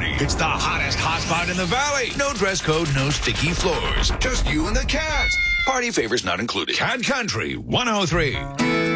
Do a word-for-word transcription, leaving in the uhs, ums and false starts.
party. It's the hottest hotspot in the valley. No dress code, no sticky floors. Just you and the cat. Party favors not included. Cat Country one oh three.